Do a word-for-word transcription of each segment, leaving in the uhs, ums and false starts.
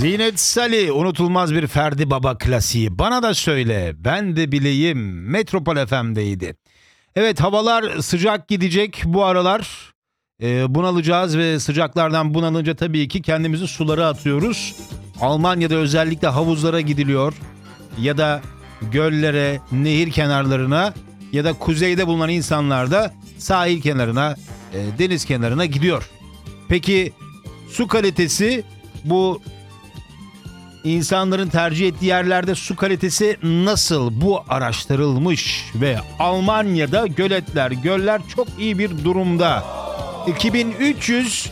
Zinet Salih, unutulmaz bir Ferdi Baba klasiği. Bana da söyle, ben de bileyim. Metropol F M'deydi. Evet, havalar sıcak gidecek bu aralar. Ee, bunalacağız ve sıcaklardan bunalınca tabii ki kendimizi sulara atıyoruz. Almanya'da özellikle havuzlara gidiliyor. Ya da göllere, nehir kenarlarına ya da kuzeyde bulunan insanlar da sahil kenarına, e, deniz kenarına gidiyor. Peki su kalitesi, bu insanların tercih ettiği yerlerde su kalitesi nasıl? Bu araştırılmış ve Almanya'da göletler, göller çok iyi bir durumda. iki bin üç yüz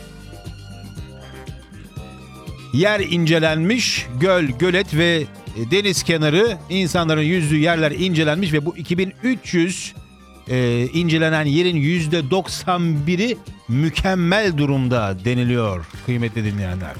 yer incelenmiş, göl, gölet ve deniz kenarı, insanların yüzdüğü yerler incelenmiş ve bu iki bin üç yüz e, incelenen yerin yüzde doksan biri mükemmel durumda deniliyor kıymetli dinleyenler.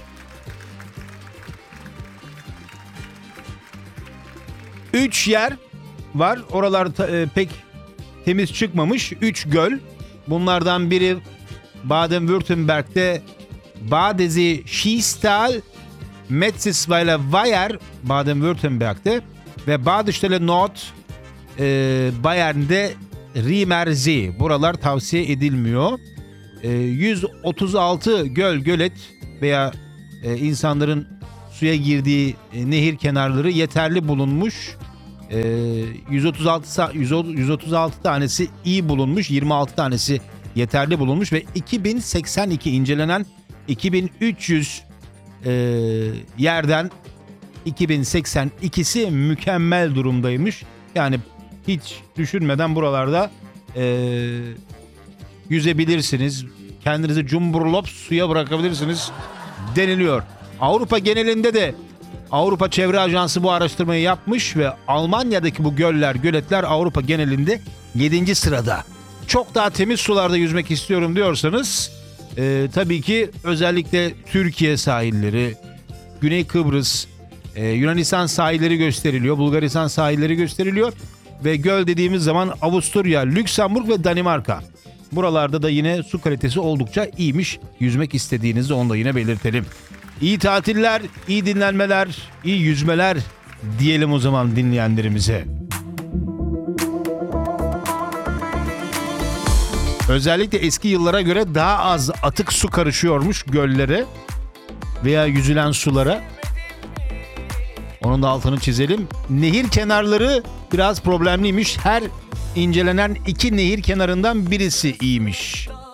Üç yer var. Oralar e, pek temiz çıkmamış. Üç göl. Bunlardan biri Baden-Württemberg'de Badezi Schiestal, Metzisweiler Weiher Baden-Württemberg'de ve Badestelle Nord e, Bayern'de Riemersee. Buralar tavsiye edilmiyor. E, yüz otuz altı göl, gölet veya e, insanların suya girdiği e, nehir kenarları yeterli bulunmuş. E, yüz otuz altı yüz otuz altı tanesi iyi bulunmuş, yirmi altı tanesi yeterli bulunmuş ve iki bin seksen iki incelenen iki bin üç yüz e, yerden iki bin seksen ikisi mükemmel durumdaymış. Yani hiç düşünmeden buralarda e, yüzebilirsiniz. Kendinizi cumburlop suya bırakabilirsiniz deniliyor. Avrupa genelinde de Avrupa Çevre Ajansı bu araştırmayı yapmış ve Almanya'daki bu göller, göletler Avrupa genelinde yedinci sırada. Çok daha temiz sularda yüzmek istiyorum diyorsanız e, tabii ki özellikle Türkiye sahilleri, Güney Kıbrıs, e, Yunanistan sahilleri gösteriliyor, Bulgaristan sahilleri gösteriliyor ve göl dediğimiz zaman Avusturya, Lüksemburg ve Danimarka. Buralarda da yine su kalitesi oldukça iyiymiş. Yüzmek istediğinizde onu da yine belirtelim. İyi tatiller, iyi dinlenmeler, iyi yüzmeler diyelim o zaman dinleyenlerimize. Özellikle eski yıllara göre daha az atık su karışıyormuş göllere veya yüzülen sulara. Onun da altını çizelim. Nehir kenarları biraz problemliymiş. Her incelenen iki nehir kenarından birisi iyiymiş.